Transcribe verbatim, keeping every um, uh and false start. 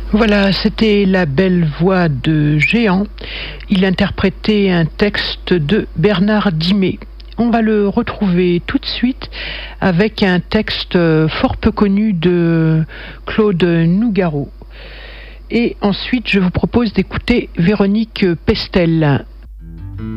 Voilà, c'était la belle voix de Géant. Il interprétait un texte de Bernard Dimet. On va le retrouver tout de suite avec un texte fort peu connu de Claude Nougaro. Et ensuite, je vous propose d'écouter Véronique Pestel.